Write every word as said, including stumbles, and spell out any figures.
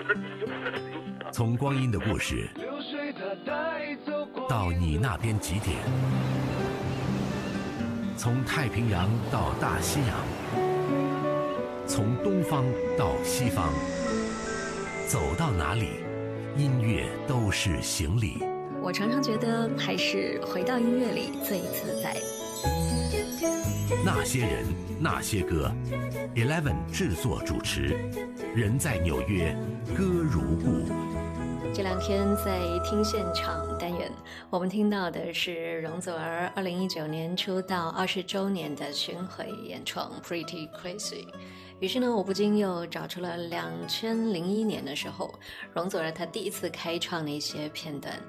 从光阴的故事到你那边几点，从太平洋到大西洋，从东方到西方，走到哪里，音乐都是行李。 我常常觉得还是回到音乐里最自在。 那些人，那些歌 Eleven 制作主持，人在纽约，歌如故。 这两天在听现场单元，我们听到的是容祖儿二零一九年出道二十周年的巡回演唱 Pretty Crazy。于是呢，我不禁又找出了两千零一年的时候，容祖儿她第一次开唱的一些片段。